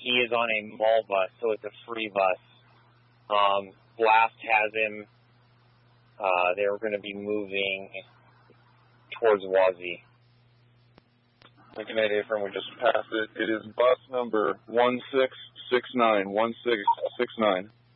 He is on a mall bus, so it's a free bus. Blast has him. They were going to be moving towards Wazee. Lincoln 8 Affirm, we just passed it. It is bus number 1669. 1669.